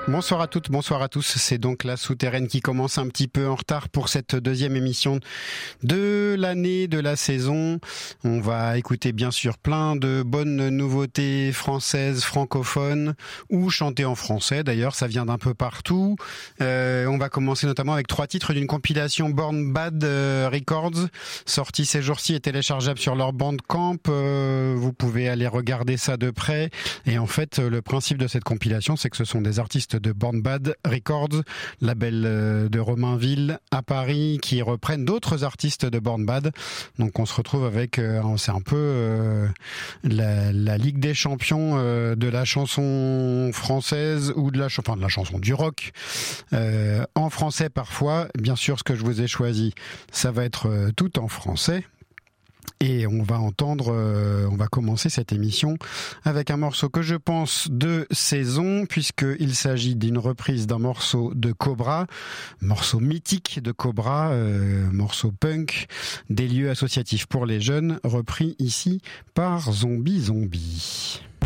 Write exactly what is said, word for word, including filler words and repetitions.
Bonsoir à toutes, bonsoir à tous. C'est donc la Souterraine qui commence un petit peu en retard pour cette deuxième émission de l'année, de la saison. On va écouter bien sûr plein de bonnes nouveautés françaises, francophones ou chantées en français. D'ailleurs, ça vient d'un peu partout. Euh, on va commencer notamment avec trois titres d'une compilation Born Bad euh, Records, sortie ces jours-ci et téléchargeable sur leur Bandcamp. Euh, vous pouvez aller regarder ça de près. Et en fait, le principe de cette compilation, c'est que ce sont des artistes de Born Bad Records, label de Romainville à Paris, qui reprennent d'autres artistes de Born Bad. Donc on se retrouve avec, euh, c'est un peu euh, la, la Ligue des champions euh, de la chanson française ou de la, enfin, de la chanson du rock euh, en français parfois. Bien sûr, ce que je vous ai choisi, ça va être euh, tout en français. Et on va entendre, euh, on va commencer cette émission avec un morceau que je pense de saison, puisqu'il s'agit d'une reprise d'un morceau de Cobra, morceau mythique de Cobra, euh, morceau punk, des lieux associatifs pour les jeunes, repris ici par Zombie Zombie.